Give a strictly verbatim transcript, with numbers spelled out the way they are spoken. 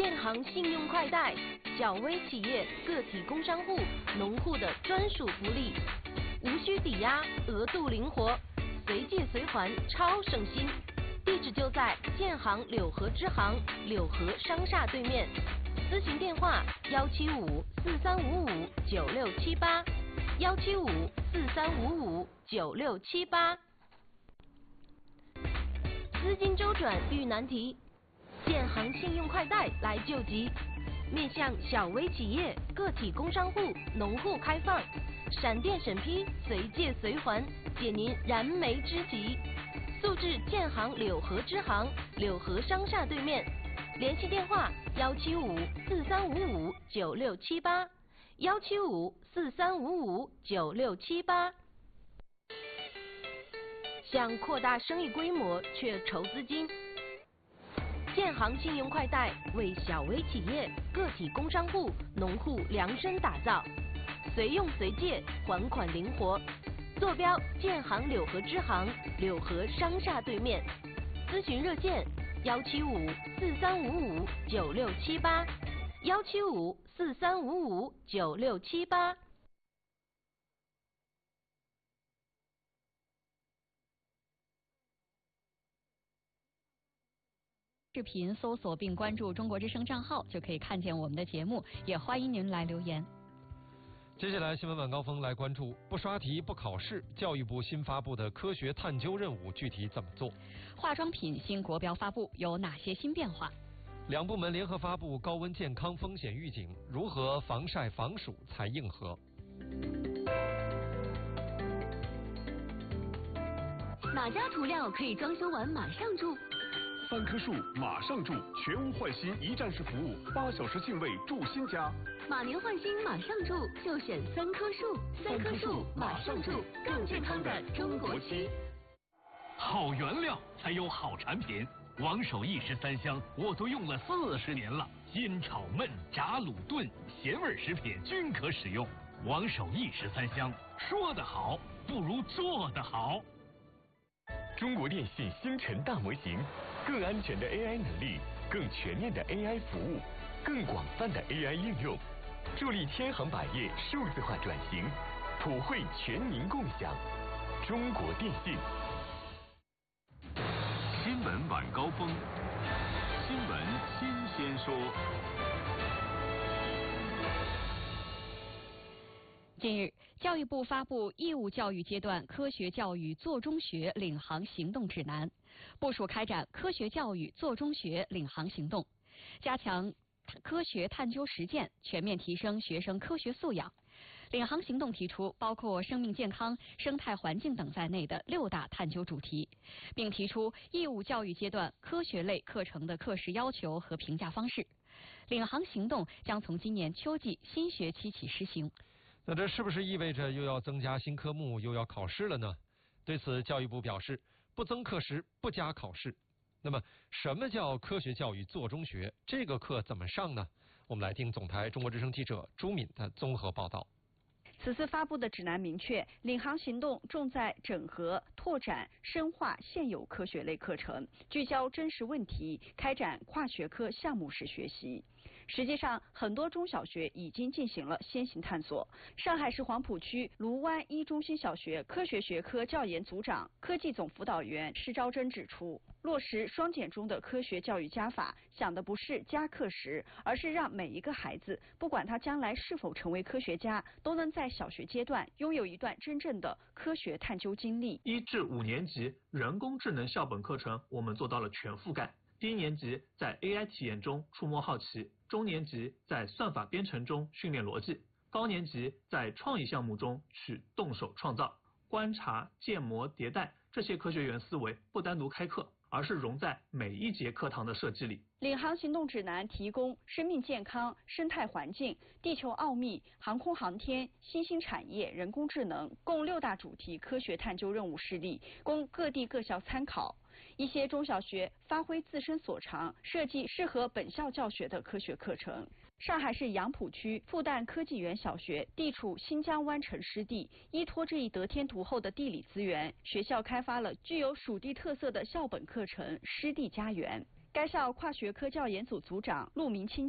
建行信用快贷，小微企业、个体工商户、农户的专属福利，无需抵押，额度灵活，随借随还，超省心。地址就在建行柳河支行柳河商厦对面，咨询电话幺七五四三五五九六七八，幺七五四三五五九六七八。资金周转遇难题，建行信用快贷来救急，面向小微企业、个体工商户、农户开放，闪电审批，随借随还，解您燃眉之急。速至建行柳河支行柳河商厦对面，联系电话幺七五四三五五九六七八，幺七五四三五五九六七八。想扩大生意规模却筹资金，建行信用快贷为小微企业、个体工商户、农户量身打造，随用随借，还款灵活。坐标建行柳河支行柳河商厦对面，咨询热线幺七五四三五五九六七八，幺七五四三五五九六七八。 视频搜索并关注中国之声账号，就可以看见我们的节目，也欢迎您来留言。 接下来新闻晚高峰来关注：不刷题不考试，教育部新发布的科学探究任务具体怎么做？ 化妆品新国标发布有哪些新变化？ 两部门联合发布高温健康风险预警，如何防晒防暑才硬核？ 哪家涂料可以装修完马上住？ 三棵树马上住，全屋换新一站式服务，八小时净位住新家。 马年换新马上住，就选三棵树。三棵树马上住，更健康的中国漆。 好原料才有好产品，王守义十三香我都用了四十年了，煎炒焖炸卤炖咸味食品均可使用。王守义十三香，说得好不如做得好。 中国电信星辰大模型，更安全的 A I 能力，更全面的 A I 服务，更广泛的 A I 应用，助力天行百业数字化转型，普惠全民共享。中国电信。 新闻晚高峰，新闻新鲜说。 近日，教育部发布义务教育阶段科学教育做中学领航行动指南，部署开展科学教育做中学领航行动，加强科学探究实践，全面提升学生科学素养。领航行动提出包括生命健康、生态环境等在内的六大探究主题，并提出义务教育阶段科学类课程的课时要求和评价方式。领航行动将从今年秋季新学期起实行。 那这是不是意味着又要增加新科目，又要考试了呢？对此，教育部表示，不增课时，不加考试。那么，什么叫科学教育做中学？这个课怎么上呢？我们来听总台中国之声记者朱敏的综合报道。 此次发布的指南明确，领航行动重在整合、拓展、深化现有科学类课程，聚焦真实问题，开展跨学科项目式学习。实际上，很多中小学已经进行了先行探索。上海市黄浦区卢湾一中心小学科学学科教研组长、科技总辅导员施昭珍指出，落实双减中的科学教育加法，想的不是加课时，而是让每一个孩子，不管他将来是否成为科学家，都能在小学阶段拥有一段真正的科学探究经历。 一至五年级人工智能校本课程，我们做到了全覆盖。低年级在 A I 体验中触摸好奇，中年级在算法编程中训练逻辑，高年级在创意项目中去动手创造。观察、建模、迭代这些科学园思维不单独开课，而是融在每一节课堂的设计里。 领航行动指南提供生命健康、生态环境、地球奥秘、航空航天、新兴产业、人工智能共六大主题科学探究任务示例，供各地各校参考。一些中小学发挥自身所长，设计适合本校教学的科学课程。上海市杨浦区复旦科技园小学地处新疆湾城湿地，依托这一得天独厚的地理资源，学校开发了具有属地特色的校本课程《湿地家园》。 该校跨学科教研组组长陆明清